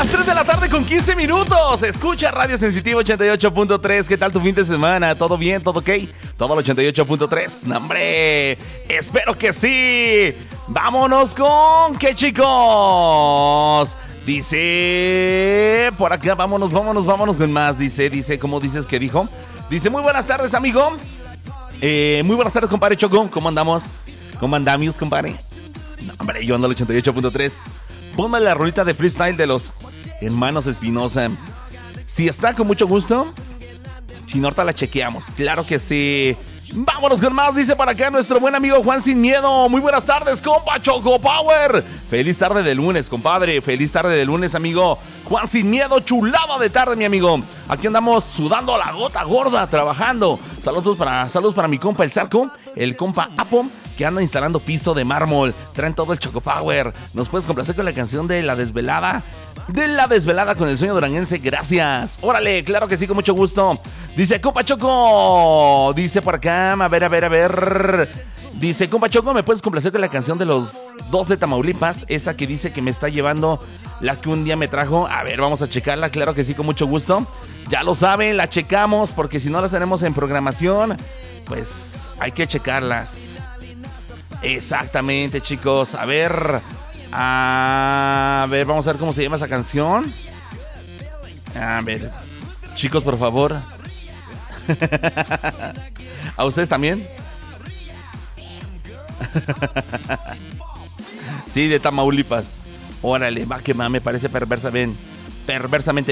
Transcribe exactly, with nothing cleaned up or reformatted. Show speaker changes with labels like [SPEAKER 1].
[SPEAKER 1] las tres de la tarde con quince minutos. Escucha Radio Sensitivo ochenta y ocho punto tres. ¿Qué tal tu fin de semana? ¿Todo bien? ¿Todo ok? ¿Todo el ochenta y ocho punto tres? ¡No, hombre! ¡Espero que sí! ¡Vámonos con qué, chicos! Dice... Por acá, vámonos, vámonos, vámonos con más. Dice, dice, ¿cómo dices que dijo? Dice, muy buenas tardes, amigo. Eh, muy buenas tardes, compadre Choco. ¿Cómo andamos? ¿Cómo andamos, compadre? No, hombre, yo ando al ochenta y ocho punto tres. Ponme la rolita de freestyle de los hermanos Espinosa. Si está, con mucho gusto. Si no, ahorita la chequeamos. Claro que sí. Vámonos con más, dice para acá nuestro buen amigo Juan Sin Miedo. Muy buenas tardes, compa Choco Power. Feliz tarde de lunes, compadre. Feliz tarde de lunes, amigo. Juan Sin Miedo, chulada de tarde, mi amigo. Aquí andamos sudando la gota gorda, trabajando. Saludos para, saludos para mi compa El Zarco, el compa Apo, que anda instalando piso de mármol. Traen todo el Choco Power. ¿Nos puedes complacer con la canción de La Desvelada? De La Desvelada con el sueño duranguense, gracias. Órale, claro que sí, con mucho gusto. Dice, compa Choco. Dice por acá, a ver, a ver, a ver. Dice, compa Choco, ¿me puedes complacer con la canción de los dos de Tamaulipas? Esa que dice que me está llevando, la que un día me trajo. A ver, vamos a checarla, claro que sí, con mucho gusto. Ya lo saben, la checamos, porque si no las tenemos en programación, pues hay que checarlas. Exactamente, chicos. A ver, a ver, vamos a ver cómo se llama esa canción. A ver, chicos, por favor. ¿A ustedes también? Sí, de Tamaulipas. Órale, va que va, me parece perversa, ven, perversamente